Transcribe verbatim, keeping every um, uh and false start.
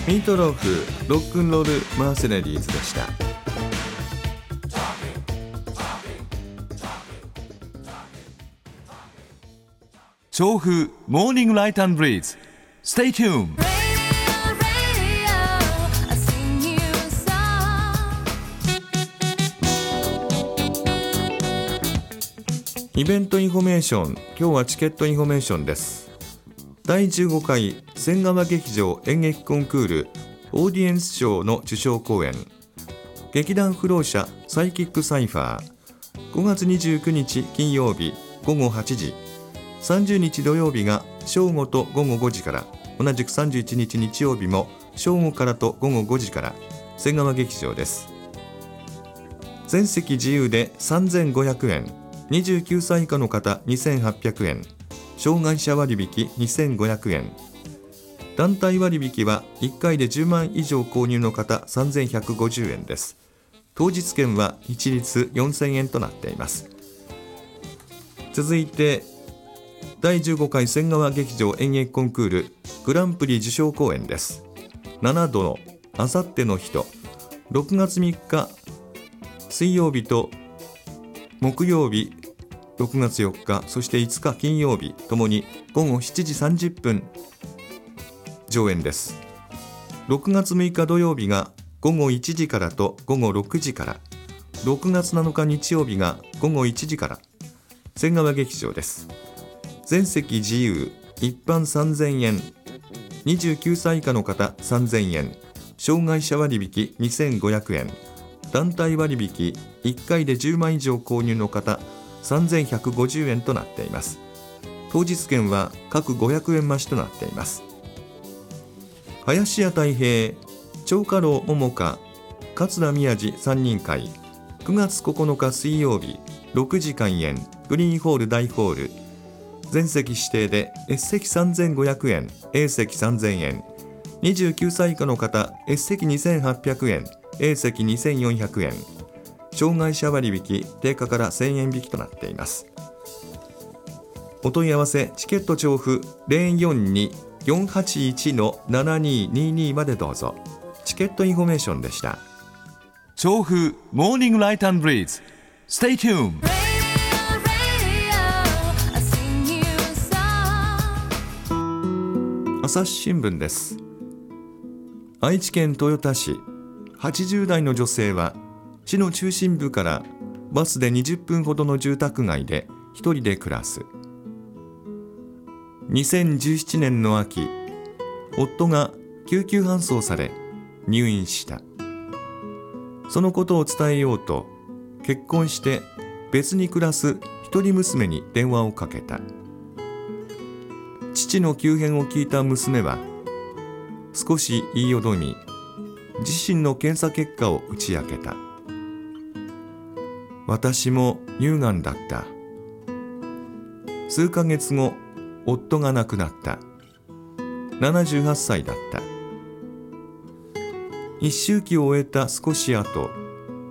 ミートローフロックンロールマーセナリーズでした。 調布モーニングライト&ブリーズ Stay tuned。 イベントインフォメーション。今日はチケットインフォメーションです。だいじゅうごかい仙川劇場演劇コンクールオーディエンス賞の受賞公演、劇団不老者サイキックサイファー、ごがつにじゅうくにち金曜日ごごはちじ、さんじゅうにち土曜日が正午とごごごじから、同じくさんじゅういちにち日曜日も正午からとごごごじから仙川劇場です。全席自由でさんぜんごひゃくえん、にじゅうきゅうさい以下の方にせんはっぴゃくえん、障害者割引にせんごひゃくえん、団体割引はいっかいでじゅうまん以上購入の方さんぜんひゃくごじゅうえんです。当日券は一律よんせんえんとなっています。続いてだいじゅうごかい仙川劇場演劇コンクールグランプリ受賞公演です。ななどのあさっての人、ろくがつみっか水曜日と木曜日ろくがつよっか、そしていつか金曜日ともにごごしちじさんじゅっぷん上演です。ろくがつむいか土曜日がごごいちじからとごごろくじから、ろくがつなのか日曜日がごごいちじから、仙川劇場です。全席自由、一般さんぜんえん、にじゅうきゅうさい以下の方さんぜんえん、障害者割引にせんごひゃくえん、団体割引いっかいでじゅうまん以上購入の方さんぜんひゃくごじゅうえんとなっています。当日券は各ごひゃくえん増しとなっています。林家たい平、長家老桃花、桂宮治さんにん会、くがつここのか水曜日ろくじ開演、グリーンホール大ホール、全席指定で S 席さんぜんごひゃくえん、 A 席さんぜんえん、にじゅうきゅうさい以下の方 S 席にせんはっぴゃくえん、 A 席にせんよんひゃくえん、障害者割引定価からせんえん引きとなっています。お問い合わせチケット調布 ゼロよんに よんはちいち のななにーにーにー までどうぞ。チケットインフォメーションでした。 調布モーニングライト&ブリーズ Stay tuned。 朝日新聞です。愛知県豊田市、はちじゅうだいの女性は市の中心部からバスでにじゅっぷんほどの住宅街で一人で暮らす。にせんじゅうななねんの秋、夫が救急搬送され入院した。そのことを伝えようと結婚して別に暮らす一人娘に電話をかけた。父の急変を聞いた娘は少し言いよどみ、自身の検査結果を打ち明けた。私も乳がんだった。数ヶ月後、夫が亡くなった。ななじゅうはっさいだった。一周忌を終えた少し後、